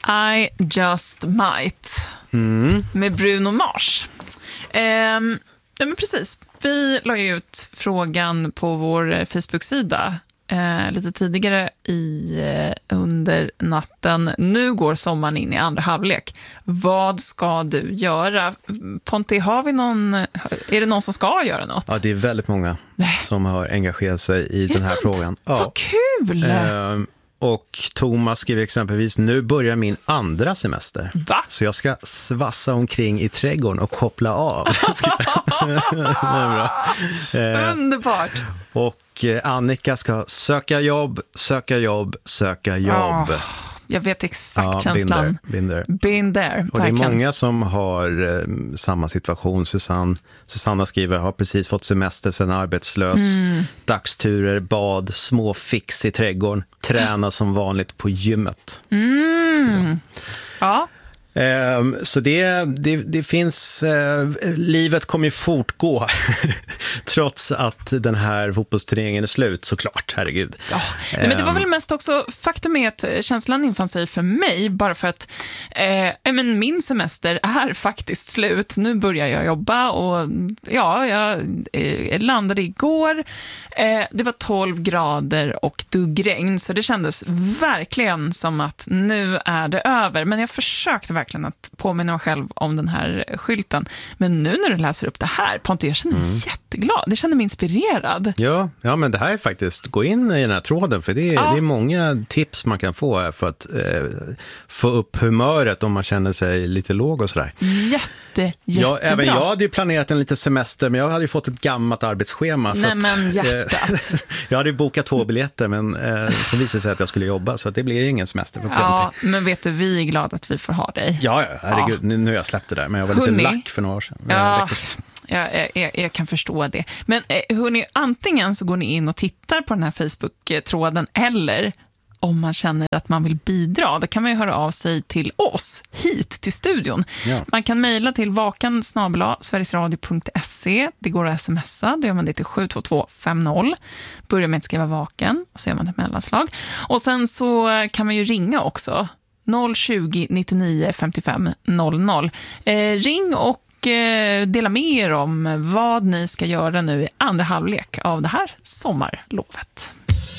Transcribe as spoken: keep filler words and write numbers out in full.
I just might. Mm. Med Bruno Mars. Ehm, ja, men precis. Vi la ju ut frågan på vår Facebook-sida eh, lite tidigare i, eh, under natten. Nu går sommaren in i andra halvlek. Vad ska du göra? Ponti, har vi någon, är det någon som ska göra något? Ja, det är väldigt många Nej. som har engagerat sig i den här sant? frågan. Ja. Vad kul! Ehm, och Thomas skriver exempelvis, nu börjar min andra semester. Va? Så jag ska svassa omkring i trädgården och koppla av. Det är bra. Ehm, Underbart! och eh, Annika ska söka jobb, söka jobb, söka jobb. Oh, jag vet exakt Ja, känslan. been there, been there. Been there, Och det är verkligen. många som har eh, samma situation. Susanne, Susanna skriver, har precis fått semester sen arbetslös. Mm. Dagsturer, bad, små fix i trädgården. Träna som vanligt på gymmet. Mm. Ja. Eh, så det, det, det finns... Eh, livet kommer ju fortgå trots att den här fotbollsturneringen är slut, såklart, herregud. Ja, nej, men det var väl mest också, faktum är att känslan infann sig för mig bara för att eh, men min semester är faktiskt slut. Nu börjar jag jobba och ja, jag eh, landade igår. Eh, det var tolv grader och duggregn, så det kändes verkligen som att nu är det över. Men jag försökte verkligen att påminna mig själv om den här skylten. Men nu när du läser upp det här, Ponte, jag känner mig mm. jätteglad. Det känner mig inspirerad. Ja, ja, men det här är faktiskt, gå in i den här tråden, för det är, ja. det är många tips man kan få här för att eh, få upp humöret om man känner sig lite låg och sådär. Jätte, jättebra. Ja, även jag hade ju planerat en liten semester, men jag hade ju fått ett gammalt arbetsschema. Nej, så att, men hjärtat. Eh, jag hade ju bokat två biljetter, men eh, så visade sig att jag skulle jobba, så att det blir ju ingen semester för Ja, men vet du, vi är glada att vi får ha dig. Ja, ja, herregud, ja. Nu, nu har jag släppt det där, men jag var Hörrni, lite lack för några år sedan. Ja, jag, jag, jag kan förstå det. Men hörni, antingen så går ni in och tittar på den här Facebook-tråden, eller om man känner att man vill bidra, då kan man ju höra av sig till oss, hit till studion. Ja. Man kan mejla till vakan snabel-a sverigesradio punkt se. Det går att smsa, då gör man det till sju två två fem noll. Börjar med att skriva vaken, och så gör man ett mellanslag. Och sen så kan man ju ringa också, noll tjugo nittionio femtiofem noll noll. Eh, ring och eh, dela med er om vad ni ska göra nu i andra halvlek av det här sommarlovet.